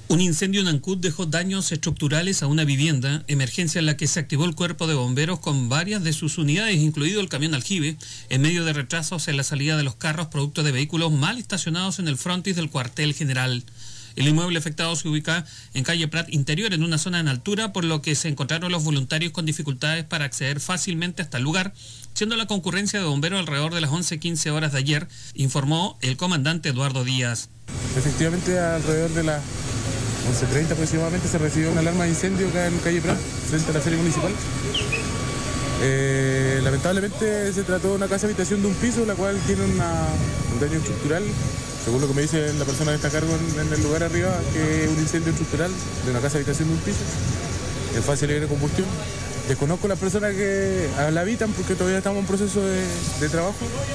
Un incendio en Ancud dejó daños estructurales a una vivienda, emergencia en la que se activó el cuerpo de bomberos con varias de sus unidades, incluido el camión aljibe, en medio de retrasos en la salida de los carros producto de vehículos mal estacionados en el frontis del cuartel general. El inmueble afectado se ubica en calle Prat Interior, en una zona en altura, por lo que se encontraron los voluntarios con dificultades para acceder fácilmente hasta el lugar, siendo la concurrencia de bomberos alrededor de las 11:15 horas de ayer, informó el comandante Eduardo Díaz. Efectivamente, alrededor de las 11:30 aproximadamente se recibió una alarma de incendio acá en calle Prat, frente a la feria municipal. Lamentablemente se trató de una casa habitación de un piso, la cual tiene un daño estructural. Según lo que me dice la persona que está a cargo en el lugar arriba, que es un incendio estructural de una casa habitación de un piso, es fácil de combustión. Desconozco las personas que la habitan porque todavía estamos en proceso de trabajo.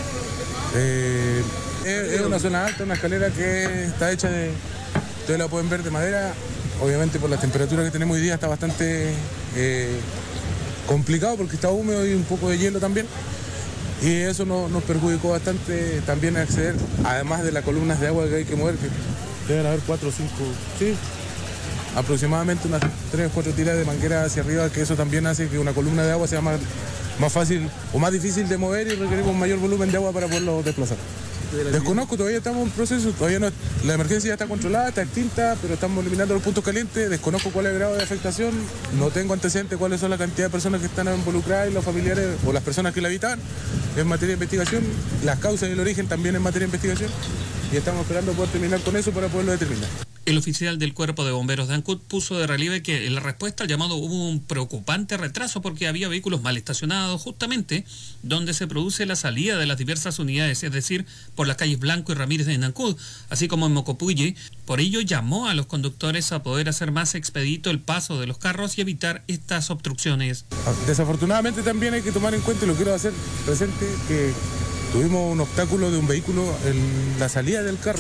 Es una zona alta, una escalera que está hecha de, ustedes la pueden ver, de madera. Obviamente por la temperatura que tenemos hoy día está bastante complicado porque está húmedo y un poco de hielo también. Y eso nos perjudicó bastante también acceder, además de las columnas de agua que hay que mover, que deben haber 4 o 5, sí, aproximadamente unas 3 o 4 tiras de manguera hacia arriba, que eso también hace que una columna de agua sea más fácil o más difícil de mover y requerimos mayor volumen de agua para poderlo desplazar. Desconozco, todavía estamos en proceso, todavía no, la emergencia ya está controlada, está extinta, pero estamos eliminando los puntos calientes. Desconozco cuál es el grado de afectación, no tengo antecedentes cuáles son la cantidad de personas que están involucradas y los familiares o las personas que la habitan. Es materia de investigación, las causas y el origen también es materia de investigación y estamos esperando poder terminar con eso para poderlo determinar. El oficial del Cuerpo de Bomberos de Ancud puso de relieve que en la respuesta al llamado hubo un preocupante retraso porque había vehículos mal estacionados justamente donde se produce la salida de las diversas unidades, es decir, por las calles Blanco y Ramírez en Ancud, así como en Mocopuille. Por ello llamó a los conductores a poder hacer más expedito el paso de los carros y evitar estas obstrucciones. Desafortunadamente también hay que tomar en cuenta, y lo quiero hacer presente, que tuvimos un obstáculo de un vehículo en la salida del carro,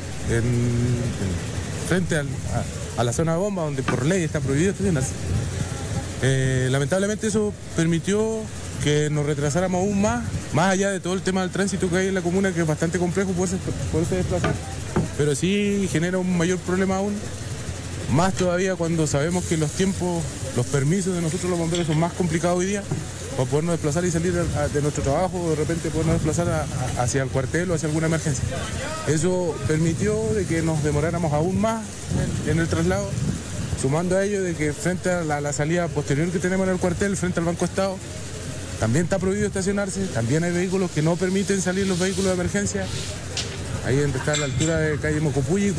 frente a la zona de bomba, donde por ley está prohibido estacionarse. Lamentablemente eso permitió que nos retrasáramos aún más allá de todo el tema del tránsito que hay en la comuna, que es bastante complejo poderse desplazar, pero sí genera un mayor problema aún, más todavía cuando sabemos que los tiempos, los permisos de nosotros los bomberos son más complicados hoy día, para podernos desplazar y salir de nuestro trabajo, de repente podernos desplazar hacia el cuartel o hacia alguna emergencia. Eso permitió de que nos demoráramos aún más en el traslado, sumando a ello de que frente a la salida posterior que tenemos en el cuartel, frente al Banco Estado, también está prohibido estacionarse, también hay vehículos que no permiten salir, los vehículos de emergencia. Ahí donde está a la altura de calle Mocopuille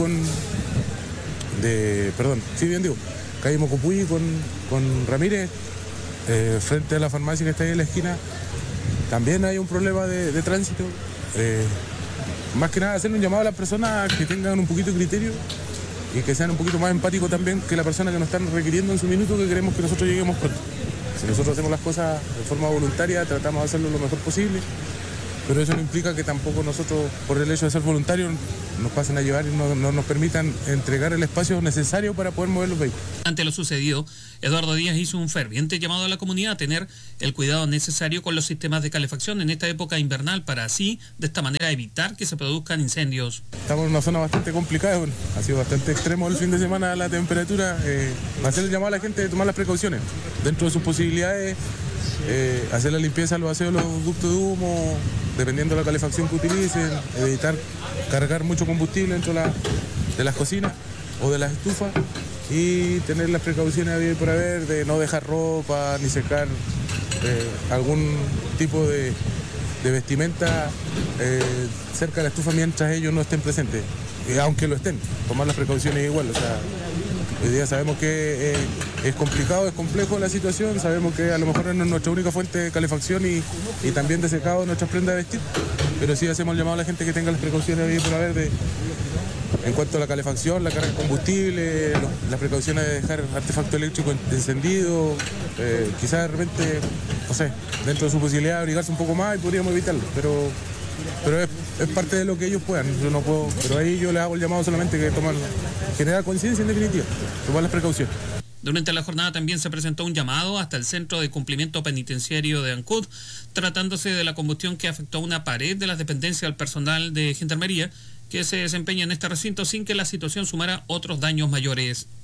calle Mocopuille con Ramírez, frente a la farmacia que está ahí en la esquina, también hay un problema de tránsito. Más que nada hacer un llamado a las personas que tengan un poquito de criterio y que sean un poquito más empáticos también que la persona que nos están requiriendo en su minuto, que queremos que nosotros lleguemos pronto. Si nosotros hacemos las cosas de forma voluntaria, tratamos de hacerlo lo mejor posible, pero eso no implica que tampoco nosotros, por el hecho de ser voluntarios, nos pasen a llevar y no nos permitan entregar el espacio necesario para poder mover los vehículos. Ante lo sucedido, Eduardo Díaz hizo un ferviente llamado a la comunidad a tener el cuidado necesario con los sistemas de calefacción en esta época invernal para así, de esta manera, evitar que se produzcan incendios. Estamos en una zona bastante complicada, bueno, ha sido bastante extremo el fin de semana la temperatura. Hacer el llamado a la gente de tomar las precauciones dentro de sus posibilidades, hacer la limpieza, los aseos de los ductos de humo, dependiendo de la calefacción que utilicen, evitar cargar mucho combustible dentro de las cocinas o de las estufas y tener las precauciones habidas por haber de no dejar ropa ni secar algún tipo de vestimenta cerca de la estufa mientras ellos no estén presentes, aunque lo estén, tomar las precauciones igual. O sea, hoy día sabemos que es complicado, es complejo la situación, sabemos que a lo mejor no es nuestra única fuente de calefacción y también de secado de nuestras prendas de vestir, pero sí hacemos el llamado a la gente que tenga las precauciones habidas por haber en cuanto a la calefacción, la carga de combustible, las precauciones de dejar artefacto eléctrico encendido, quizás de repente, no sé, dentro de su posibilidad de abrigarse un poco más y podríamos evitarlo, pero es parte de lo que ellos puedan, yo no puedo, pero ahí yo les hago el llamado solamente que generar conciencia en definitiva, tomar las precauciones. Durante la jornada también se presentó un llamado hasta el Centro de Cumplimiento Penitenciario de Ancud, tratándose de la combustión que afectó una pared de las dependencias del personal de Gendarmería, que se desempeña en este recinto sin que la situación sumara otros daños mayores.